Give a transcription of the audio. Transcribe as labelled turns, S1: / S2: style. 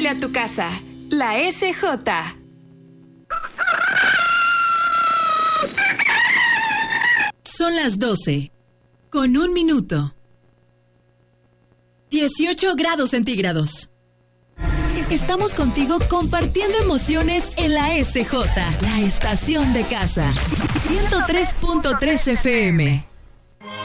S1: huele a tu casa. La SJ.
S2: Son las 12, con 1 minuto. 18 grados centígrados. Estamos contigo compartiendo emociones en la SJ, la estación de casa. 103.3 FM.